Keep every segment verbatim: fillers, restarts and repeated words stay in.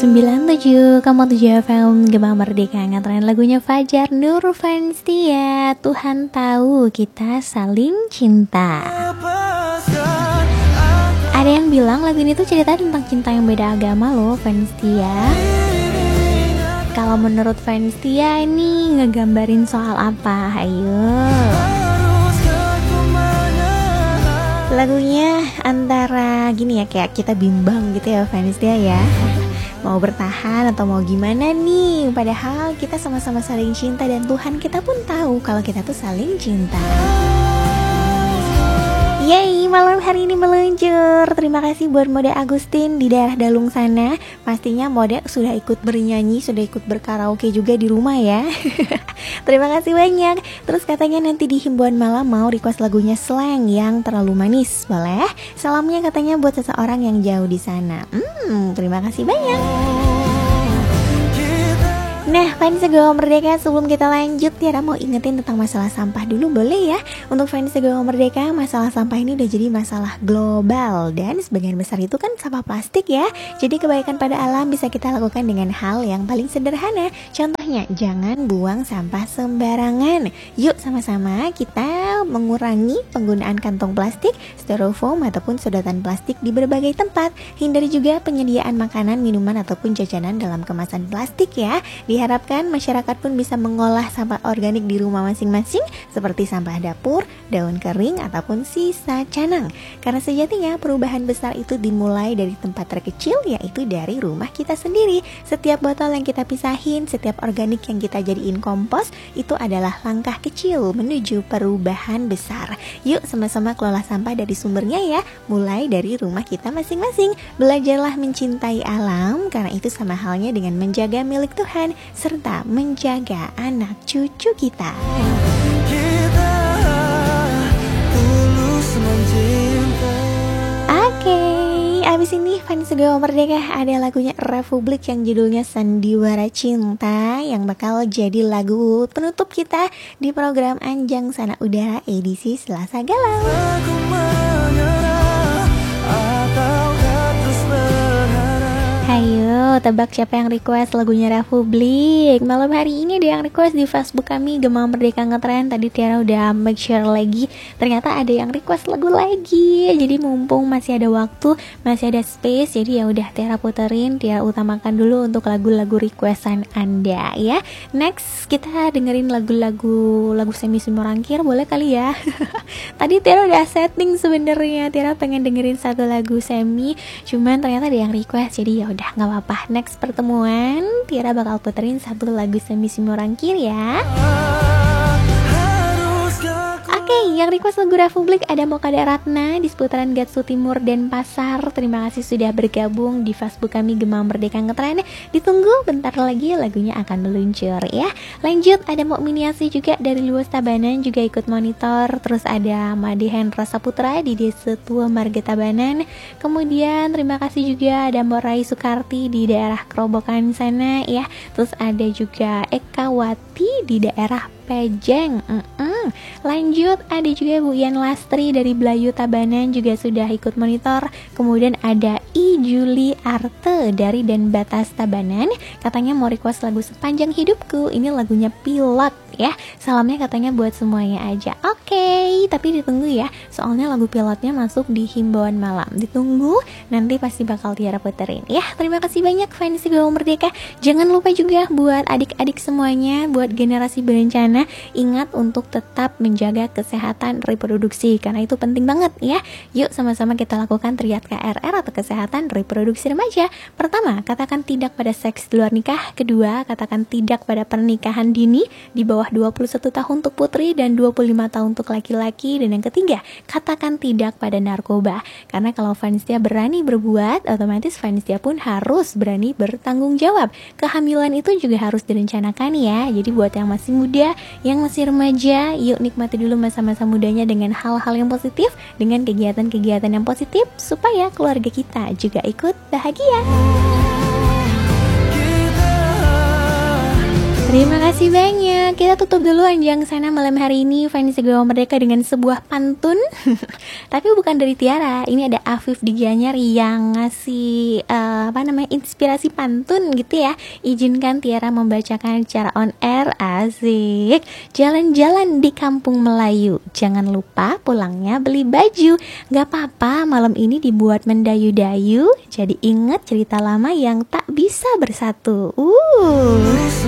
sembilan tujuh koma tujuh F M Gema Merdeka nganterin lagunya Fajar Nur Fanstia. Tuhan tahu kita saling cinta. Ada yang bilang lagu ini tuh cerita tentang cinta yang beda agama loh Fanstia. Kalau menurut Fanstia ini ngegambarin soal apa? Ayo. Lagunya antara gini ya, kayak kita bimbang gitu ya Fanstia ya, mau bertahan atau mau gimana nih. Padahal kita sama-sama saling cinta dan Tuhan kita pun tahu kalau kita tuh saling cinta. Yeay, malam hari ini meluncur. Terima kasih buat Mode Agustin di daerah Dalung sana. Pastinya Mode sudah ikut bernyanyi, sudah ikut berkaraoke juga di rumah ya. Terima kasih banyak. Terus katanya nanti di himbauan malam mau request lagunya Slang yang terlalu manis. Boleh? Salamnya katanya buat seseorang yang jauh di sana. Hmm, terima kasih banyak. Nah, fans Gema Merdeka, sebelum kita lanjut, Tiara mau ingetin tentang masalah sampah dulu, boleh ya? Untuk fans Gema Merdeka, masalah sampah ini udah jadi masalah global dan sebagian besar itu kan sampah plastik ya. Jadi kebaikan pada alam bisa kita lakukan dengan hal yang paling sederhana. Contohnya, jangan buang sampah sembarangan. Yuk sama-sama kita mengurangi penggunaan kantong plastik, styrofoam ataupun sedotan plastik di berbagai tempat. Hindari juga penyediaan makanan, minuman ataupun jajanan dalam kemasan plastik ya. Diharapkan masyarakat pun bisa mengolah sampah organik di rumah masing-masing seperti sampah dapur, daun kering, ataupun sisa canang. Karena sejatinya perubahan besar itu dimulai dari tempat terkecil, yaitu dari rumah kita sendiri. Setiap botol yang kita pisahin, setiap organik yang kita jadiin kompos, itu adalah langkah kecil menuju perubahan besar. Yuk sama-sama kelola sampah dari sumbernya ya, mulai dari rumah kita masing-masing. Belajarlah mencintai alam, karena itu sama halnya dengan menjaga milik Tuhan serta menjaga anak cucu kita. Oke, abis ini fans Gema Merdeka ada lagunya Republik yang judulnya Sandiwara Cinta, yang bakal jadi lagu penutup kita di program Anjang Sana Udara edisi Selasa Galau. Ayo, tebak siapa yang request lagunya Republik. Malam hari ini ada yang request di Facebook kami Gema Merdeka Ngetren. Tadi Tiara udah make share lagi, ternyata ada yang request lagu lagi. Jadi mumpung masih ada waktu, masih ada space, jadi ya udah Tiara puterin, Tiara utamakan dulu untuk lagu-lagu requestan Anda ya. Next kita dengerin lagu-lagu lagu Semi Simorangkir, boleh kali ya. Tadi Tiara udah setting sebenarnya, Tiara pengen dengerin satu lagu Semi, cuman ternyata ada yang request, jadi ya udah nggak apa-apa. Next pertemuan Tiara bakal puterin satu lagu Semi Simorangkir ya. Oke, yang request lagu Republik ada Mokada Ratna di seputaran Gatsu Timur dan Pasar. Terima kasih sudah bergabung di Facebook kami Gema Merdeka Ngetren. Ditunggu bentar lagi lagunya akan meluncur ya. Lanjut ada Mok Miniasi juga dari Luas Tabanan juga ikut monitor. Terus ada Made Hendra Saputra di Desa Tua Marga Tabanan. Kemudian terima kasih juga ada Morai Sukarti di daerah Kerobokan sana ya. Terus ada juga Eka Wati di daerah Pejeng. Mm-mm. Lanjut ada juga Bu Yan Lastri dari Belayu Tabanan juga sudah ikut monitor. Kemudian ada I Juli Arte dari Denbatas Tabanan, katanya mau request lagu Sepanjang Hidupku. Ini lagunya Pilot ya. Salamnya katanya buat semuanya aja. Oke, okay, tapi ditunggu ya, soalnya lagu Pilotnya masuk di himbauan malam. Ditunggu, nanti pasti bakal Tiara puterin ya. Terima kasih banyak fans Gema Merdeka. Jangan lupa juga buat adik-adik semuanya, buat generasi berencana, ingat untuk tetap menjaga kesehatan reproduksi karena itu penting banget ya. Yuk sama-sama kita lakukan triad K R R atau kesehatan reproduksi remaja. Pertama, katakan tidak pada seks di luar nikah. Kedua, katakan tidak pada pernikahan dini di bawah dua puluh satu tahun untuk putri dan dua puluh lima tahun untuk laki-laki. Dan yang ketiga, katakan tidak pada narkoba. Karena kalau fansnya berani berbuat, otomatis fansnya pun harus berani bertanggung jawab. Kehamilan itu juga harus direncanakan ya. Jadi buat yang masih muda, yang masih remaja, yuk nikmati dulu masa-masa mudanya dengan hal-hal yang positif, dengan kegiatan-kegiatan yang positif, supaya keluarga kita juga ikut bahagia. Terima kasih banyak banyak. Kita tutup dulu Anjang Sana malam hari ini Fani Segala Merdeka dengan sebuah pantun. Tapi bukan dari Tiara. Ini ada Afif di Gianyar yang ngasih uh, apa namanya inspirasi pantun gitu ya. Izinkan Tiara membacakan secara on air. Asik. Jalan-jalan di kampung Melayu, jangan lupa pulangnya beli baju. Gak apa-apa malam ini dibuat mendayu-dayu, jadi ingat cerita lama yang tak bisa bersatu. Uh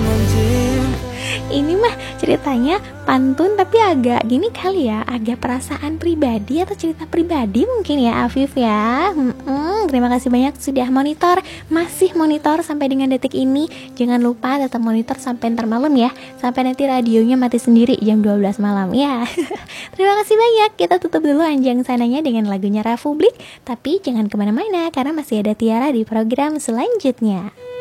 Ini mah ceritanya pantun tapi agak gini kali ya, agak perasaan pribadi atau cerita pribadi mungkin ya Afif ya. hmm, Terima kasih banyak sudah monitor, masih monitor sampai dengan detik ini. Jangan lupa tetap monitor sampai ntar malam ya, sampai nanti radionya mati sendiri jam dua belas malam ya. Terima kasih banyak. Kita tutup dulu Anjang Sananya dengan lagunya Republik. Tapi jangan kemana-mana karena masih ada Tiara di program selanjutnya.